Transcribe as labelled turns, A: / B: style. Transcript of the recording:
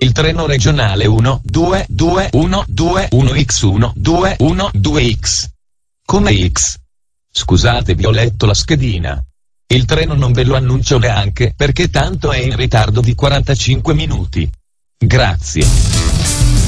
A: Il treno regionale 1-2-2-1-2-1-X1-2-1-2X. Come X? Scusate, vi ho letto la schedina. Il treno non ve lo annuncio neanche perché tanto è in ritardo di 45 minuti. Grazie.